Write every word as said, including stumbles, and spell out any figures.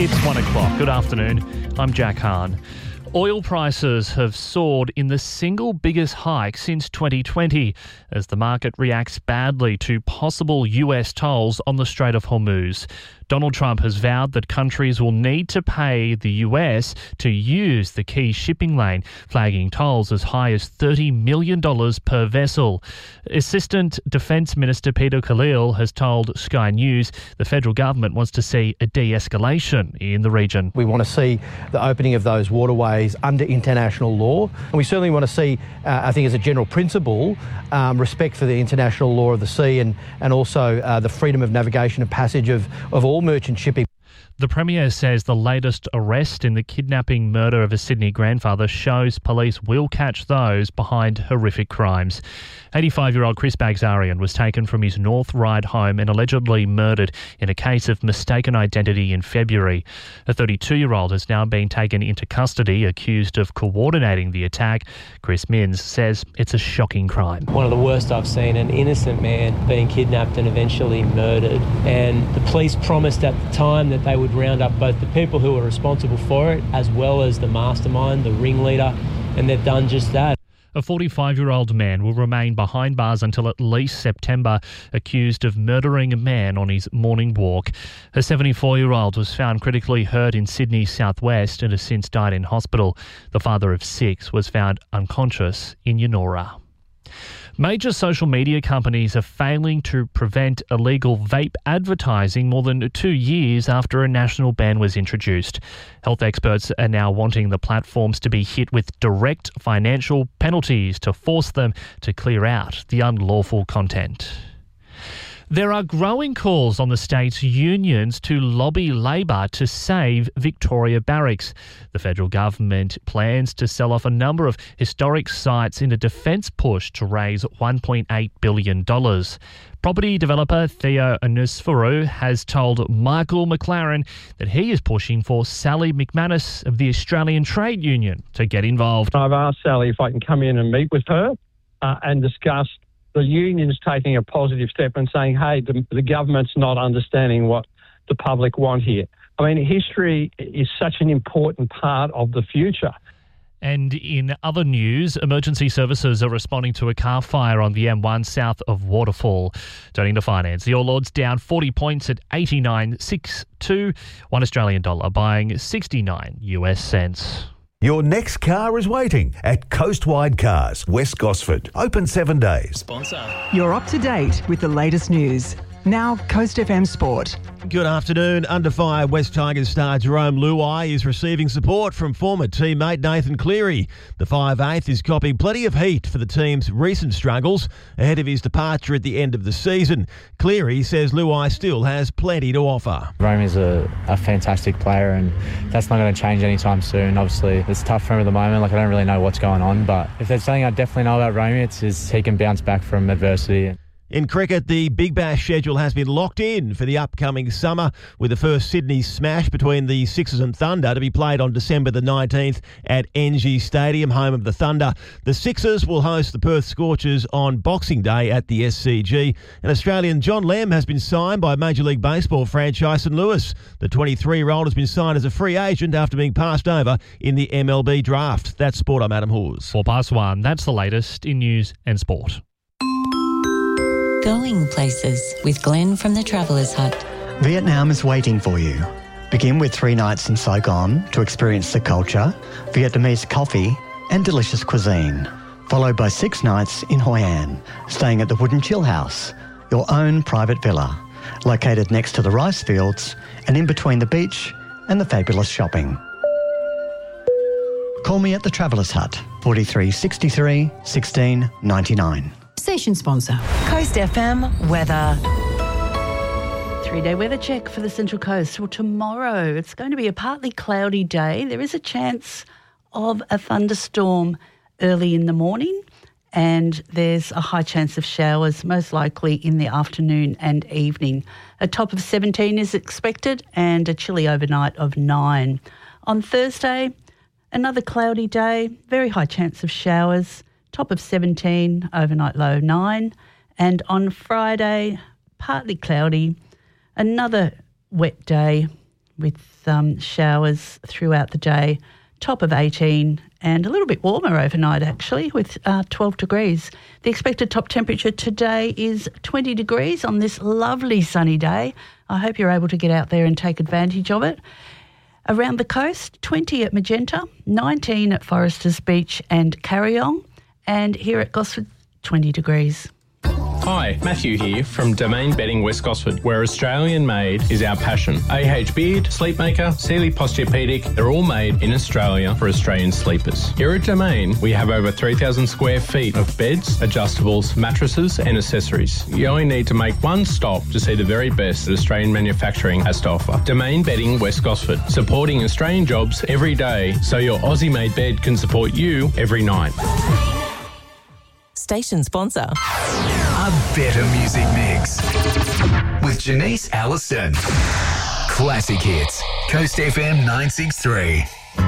It's one o'clock. Good afternoon. I'm Jack Hahn. Oil prices have soared in the single biggest hike since twenty twenty as the market reacts badly to possible U S tolls on the Strait of Hormuz. Donald Trump has vowed that countries will need to pay the U S to use the key shipping lane, flagging tolls as high as thirty million dollars per vessel. Assistant Defence Minister Peter Khalil has told Sky News the federal government wants to see a de-escalation in the region. We want to see the opening of those waterways under international law. And we certainly want to see, uh, I think as a general principle, um, respect for the international law of the sea and, and also uh, the freedom of navigation and passage of, of all merchant shipping. The Premier says the latest arrest in the kidnapping murder of a Sydney grandfather shows police will catch those behind horrific crimes. eighty-five-year-old Chris Bagzarian was taken from his North Ryde home and allegedly murdered in a case of mistaken identity in February. A thirty-two-year-old has now been taken into custody, accused of coordinating the attack. Chris Minns says it's a shocking crime. One of the worst I've seen, an innocent man being kidnapped and eventually murdered. And the police promised at the time that they would round up both the people who were responsible for it as well as the mastermind, the ringleader, and they've done just that. A forty-five-year-old man will remain behind bars until at least September, accused of murdering a man on his morning walk. A seventy-four-year-old was found critically hurt in Sydney's southwest and has since died in hospital. The father of six was found unconscious in Yennora. Major social media companies are failing to prevent illegal vape advertising more than two years after a national ban was introduced. Health experts are now wanting the platforms to be hit with direct financial penalties to force them to clear out the unlawful content. There are growing calls on the state's unions to lobby Labor to save Victoria Barracks. The federal government plans to sell off a number of historic sites in a defence push to raise one point eight billion dollars. Property developer Theo Anusfuru has told Michael McLaren that he is pushing for Sally McManus of the Australian Trade Union to get involved. I've asked Sally if I can come in and meet with her uh, and discuss the union's taking a positive step and saying, hey, the, the government's not understanding what the public want here. I mean, history is such an important part of the future. And in other news, emergency services are responding to a car fire on the M one south of Waterfall. Turning to finance, the All Ords down forty points at eighty-nine sixty-two, one Australian dollar buying sixty-nine U S cents. Your next car is waiting at Coastwide Cars, West Gosford. Open seven days. Sponsor. You're up to date with the latest news. Now, Coast F M Sport. Good afternoon. Under fire, West Tigers star Jerome Luai is receiving support from former teammate Nathan Cleary. The five eighth is copying plenty of heat for the team's recent struggles ahead of his departure at the end of the season. Cleary says Luai still has plenty to offer. Jerome is a, a fantastic player and that's not going to change anytime soon. Obviously, it's tough for him at the moment. Like, I don't really know what's going on, but if there's something I definitely know about Romeo, it's is he can bounce back from adversity. In cricket, the Big Bash schedule has been locked in for the upcoming summer, with the first Sydney smash between the Sixers and Thunder to be played on December the nineteenth at N G Stadium, home of the Thunder. The Sixers will host the Perth Scorchers on Boxing Day at the S C G. And Australian John Lem has been signed by Major League Baseball franchise Saint Louis. The twenty-three-year-old has been signed as a free agent after being passed over in the M L B draft. That's Sport. I'm Adam Hawes. Four past one. That's the latest in news and sport. Going places with Glenn from the Traveller's Hut. Vietnam is waiting for you. Begin with three nights in Saigon to experience the culture, Vietnamese coffee and delicious cuisine. Followed by six nights in Hoi An, staying at the Wooden Chill House, your own private villa, located next to the rice fields and in between the beach and the fabulous shopping. Call me at the Traveller's Hut, forty-three sixty-three, sixteen ninety-nine. Station sponsor. Coast F M weather. Three-day weather check for the Central Coast. Well, tomorrow it's going to be a partly cloudy day. There is a chance of a thunderstorm early in the morning and there's a high chance of showers, most likely in the afternoon and evening. A top of seventeen is expected and a chilly overnight of nine. On Thursday, another cloudy day, very high chance of showers. Top of seventeen, overnight low nine. And on Friday, partly cloudy, another wet day, with um, showers throughout the day, top of eighteen and a little bit warmer overnight actually with uh, twelve degrees. The expected top temperature today is twenty degrees on this lovely sunny day. I hope you're able to get out there and take advantage of it. Around the coast, twenty at Magenta, nineteen at Foresters Beach and Carryong, and here at Gosford, twenty degrees. Hi, Matthew here from Domain Bedding West Gosford, where Australian made is our passion. A H Beard, Sleepmaker, Sealy Posturepedic, they're all made in Australia for Australian sleepers. Here at Domain, we have over three thousand square feet of beds, adjustables, mattresses and accessories. You only need to make one stop to see the very best that Australian manufacturing has to offer. Domain Bedding West Gosford, supporting Australian jobs every day so your Aussie-made bed can support you every night. Station sponsor. A better music mix with Janice Allison. Classic hits. Coast F M nine six three.